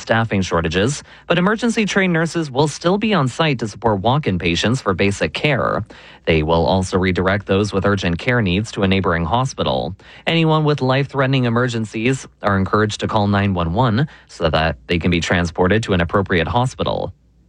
staffing shortages, but emergency trained nurses will still be on site to support walk-in patients for basic care. They will also redirect those with urgent care needs to a neighboring hospital. Anyone with life-threatening emergencies are encouraged to call 911 so that they can be transported to an appropriate hospital.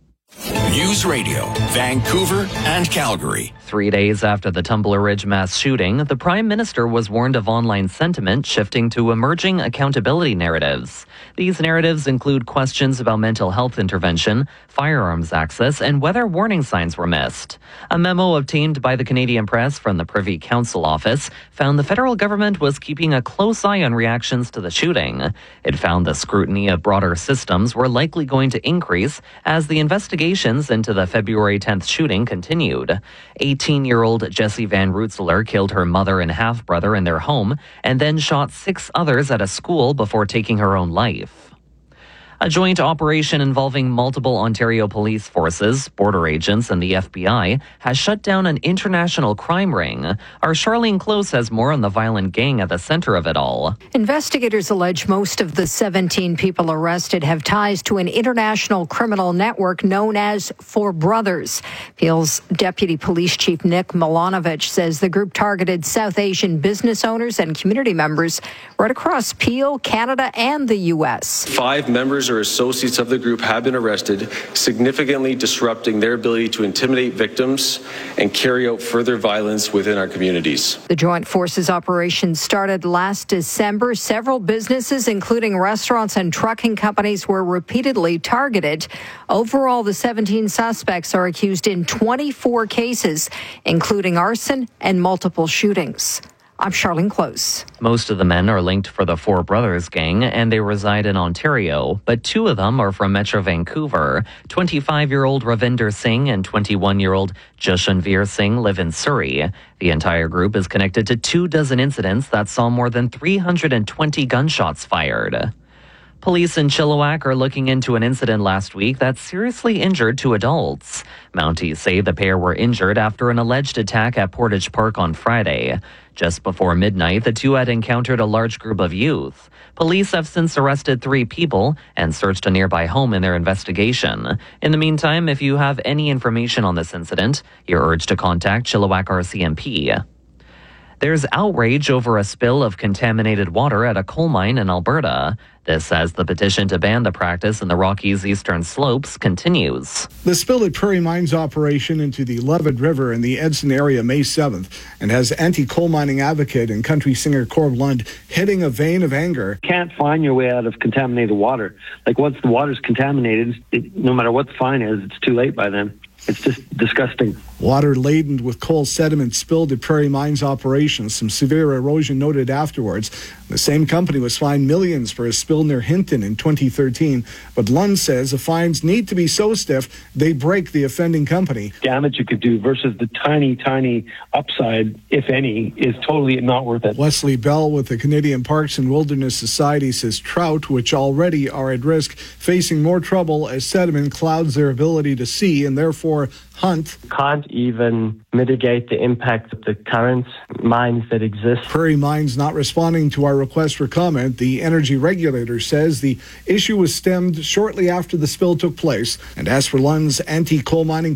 News Radio, Vancouver and Calgary. 3 days after the Tumbler Ridge mass shooting, the Prime Minister was warned of online sentiment shifting to emerging accountability narratives. These narratives include questions about mental health intervention, firearms access, and whether warning signs were missed. A memo obtained by the Canadian Press from the Privy Council office found the federal government was keeping a close eye on reactions to the shooting. It found the scrutiny of broader systems were likely going to increase as the investigations into the February 10th shooting continued. 18-year-old Jessie Van Rootselaar killed her mother and half-brother in their home and then shot 6 others at a school before taking her own life. A joint operation involving multiple Ontario police forces, border agents, and the FBI has shut down an international crime ring. Our Charlene Close has more on the violent gang at the center of it all. Investigators allege most of the 17 people arrested have ties to an international criminal network known as Four Brothers. Peel's Deputy Police Chief Nick Milanovic says the group targeted South Asian business owners and community members right across Peel, Canada, and the U.S. 5 members or associates of the group have been arrested, significantly disrupting their ability to intimidate victims and carry out further violence within our communities. The Joint Forces operation started last December. Several businesses, including restaurants and trucking companies, were repeatedly targeted. Overall, the 17 suspects are accused in 24 cases, including arson and multiple shootings. I'm Charlene Close. Most of the men are linked for the Four Brothers gang, and they reside in Ontario, but 2 of them are from Metro Vancouver. 25-year-old Ravinder Singh and 21-year-old Jashanveer Singh live in Surrey. The entire group is connected to 24 incidents that saw more than 320 gunshots fired. Police in Chilliwack are looking into an incident last week that seriously injured 2 adults. Mounties say the pair were injured after an alleged attack at Portage Park on Friday. Just before midnight, the 2 had encountered a large group of youth. Police have since arrested 3 people and searched a nearby home in their investigation. In the meantime, if you have any information on this incident, you're urged to contact Chilliwack RCMP. There's outrage over a spill of contaminated water at a coal mine in Alberta. This as the petition to ban the practice in the Rockies' eastern slopes continues. The spill at Prairie Mines operation into the Levitt River in the Edson area May 7th and has anti-coal mining advocate and country singer Corb Lund hitting a vein of anger. You can't find your way out of contaminated water. Like once the water's contaminated, no matter what the fine is, it's too late by then. It's just disgusting. Water laden with coal sediment spilled at Prairie Mines operations. Some severe erosion noted afterwards. The same company was fined millions for a spill near Hinton in 2013. But Lund says the fines need to be so stiff they break the offending company. Damage you could do versus the tiny, tiny upside, if any, is totally not worth it. Wesley Bell with the Canadian Parks and Wilderness Society says trout, which already are at risk, facing more trouble as sediment clouds their ability to see and therefore hunt. Can't even mitigate the impact of the current mines that exist. Prairie Mines not responding to our request for comment. The energy regulator says the issue was stemmed shortly after the spill took place. And as for Lund's anti-coal mining